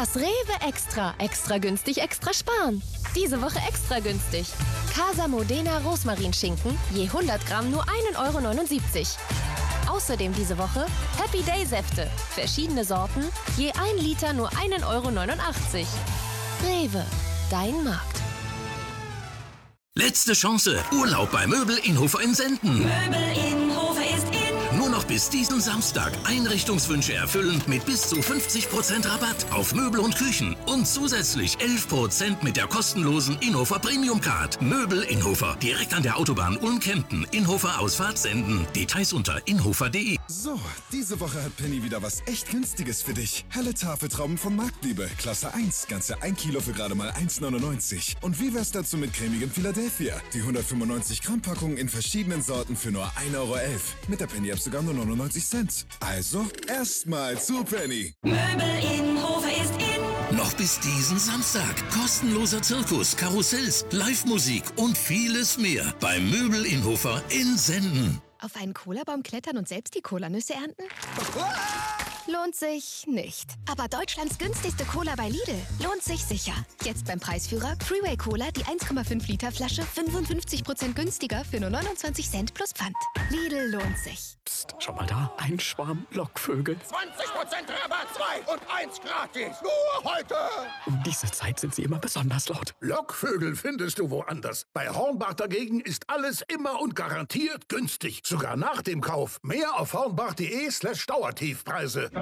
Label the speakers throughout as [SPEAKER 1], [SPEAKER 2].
[SPEAKER 1] Das Rewe Extra. Extra günstig, extra sparen. Diese Woche extra günstig. Casa Modena Rosmarinschinken, je 100 Gramm nur 1,79 €. Außerdem diese Woche Happy Day Säfte. Verschiedene Sorten, je 1 Liter nur 1,89 €. Rewe, dein Markt.
[SPEAKER 2] Letzte Chance. Urlaub bei Möbel Inhofer in Senden.
[SPEAKER 3] Möbel Inhofer ist in.
[SPEAKER 2] Nur noch bis diesen Samstag Einrichtungswünsche erfüllen mit bis zu 50% Rabatt auf Möbel und Küchen und zusätzlich 11% mit der kostenlosen Inhofer Premium Card. Möbel Inhofer, direkt an der Autobahn Ulm-Kempten. Inhofer Ausfahrt Senden. Details unter inhofer.de.
[SPEAKER 4] So, diese Woche hat Penny wieder was echt Günstiges für dich. Helle Tafeltrauben von Marktliebe, Klasse 1, ganze 1 Kilo für gerade mal 1,99 €. Und wie wär's dazu mit cremigem Philadelphia? Die 195 Gramm Packung in verschiedenen Sorten für nur 1,11 €. Mit der Penny-App sogar nur 99 Cent. Also, erstmal zu Penny.
[SPEAKER 3] Möbel Inhofer ist in.
[SPEAKER 2] Noch bis diesen Samstag. Kostenloser Zirkus, Karussells, Live-Musik und vieles mehr bei Möbel Inhofer in Senden.
[SPEAKER 1] Auf einen Colabaum klettern und selbst die Colanüsse ernten? Lohnt sich nicht. Aber Deutschlands günstigste Cola bei Lidl lohnt sich sicher. Jetzt beim Preisführer Freeway Cola, die 1,5 Liter Flasche 55% günstiger für nur 29 Cent plus Pfand. Lidl lohnt sich.
[SPEAKER 5] Psst, schau mal da, ein Schwarm Lockvögel.
[SPEAKER 6] 20% Rabatt, 2 und 1 gratis. Nur heute.
[SPEAKER 5] Um diese Zeit sind sie immer besonders laut.
[SPEAKER 6] Lockvögel findest du woanders. Bei Hornbach dagegen ist alles immer und garantiert günstig. Sogar nach dem Kauf. Mehr auf hornbach.de/Dauertiefpreise.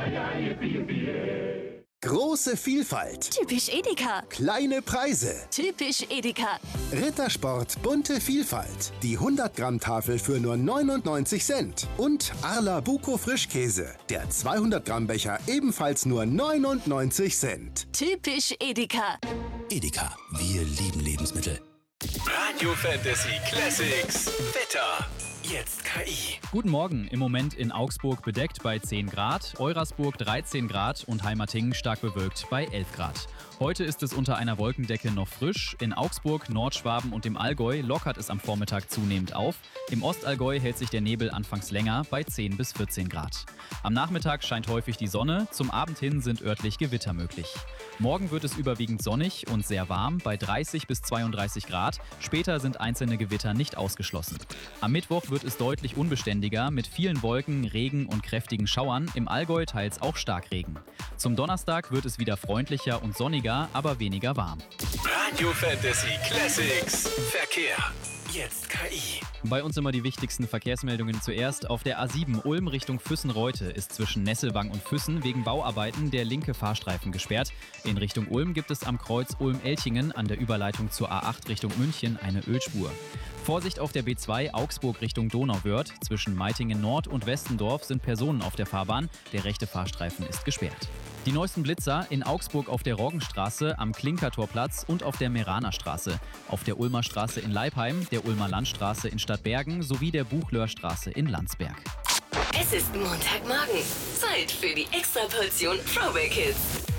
[SPEAKER 7] Große Vielfalt,
[SPEAKER 3] Typisch Edeka.
[SPEAKER 7] kleine Preise.
[SPEAKER 3] Typisch Edeka.
[SPEAKER 7] Rittersport, bunte Vielfalt. Die 100-Gramm-Tafel für nur 99 Cent. Und Arla Buco Frischkäse. Der 200-Gramm-Becher ebenfalls nur 99 Cent.
[SPEAKER 3] Typisch Edeka.
[SPEAKER 2] Edeka, wir lieben Lebensmittel.
[SPEAKER 8] Radio Fantasy Classics. Wetter. Jetzt KI.
[SPEAKER 9] Guten Morgen. Im Moment in Augsburg bedeckt bei 10 Grad, Eurasburg 13 Grad und Heimatingen stark bewölkt bei 11 Grad. Heute ist es unter einer Wolkendecke noch frisch. In Augsburg, Nordschwaben und dem Allgäu lockert es am Vormittag zunehmend auf. Im Ostallgäu hält sich der Nebel anfangs länger bei 10 bis 14 Grad. Am Nachmittag scheint häufig die Sonne. Zum Abend hin sind örtlich Gewitter möglich. Morgen wird es überwiegend sonnig und sehr warm bei 30 bis 32 Grad. Später sind einzelne Gewitter nicht ausgeschlossen. Am Mittwoch wird es deutlich unbeständiger mit vielen Wolken, Regen und kräftigen Schauern. Im Allgäu teils auch Starkregen. Zum Donnerstag wird es wieder freundlicher und sonniger, aber weniger warm.
[SPEAKER 8] Radio Fantasy Classics. Verkehr. Jetzt KI.
[SPEAKER 9] Bei uns immer die wichtigsten Verkehrsmeldungen zuerst. Auf der A7 Ulm Richtung Füssen-Reute ist zwischen Nesselwang und Füssen wegen Bauarbeiten der linke Fahrstreifen gesperrt. In Richtung Ulm gibt es am Kreuz Ulm-Elchingen an der Überleitung zur A8 Richtung München eine Ölspur. Vorsicht auf der B2 Augsburg Richtung Donauwörth. Zwischen Meitingen Nord und Westendorf sind Personen auf der Fahrbahn. Der rechte Fahrstreifen ist gesperrt. Die neuesten Blitzer in Augsburg auf der Roggenstraße, am Klinkertorplatz und auf der Meraner Straße. Auf der Ulmer Straße in Leipheim, der Ulmer Landstraße in Stadtbergen sowie der Buchlöhrstraße in Landsberg.
[SPEAKER 3] Es ist Montagmorgen. Zeit für die Extraportion Throwback Hits.